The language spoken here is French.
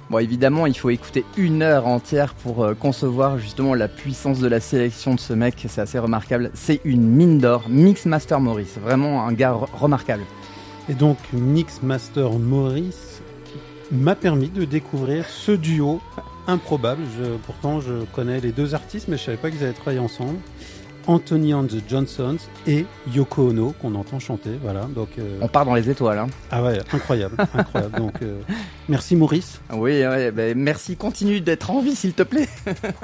Bon, évidemment, il faut écouter 1 heure entière pour concevoir justement la puissance de la sélection de ce mec. C'est assez remarquable. C'est une mine d'or. Mixmaster Morris, vraiment un gars remarquable. Et donc, Mixmaster Morris m'a permis de découvrir ce duo improbable. Pourtant, je connais les deux artistes, mais je savais pas qu'ils avaient travaillé ensemble. Anthony and the Johnsons et Yoko Ono, qu'on entend chanter. Voilà, donc, On part dans les étoiles. Hein. Ah ouais, incroyable, incroyable. Donc, merci Maurice. Oui, ouais, merci. Continue d'être en vie, s'il te plaît.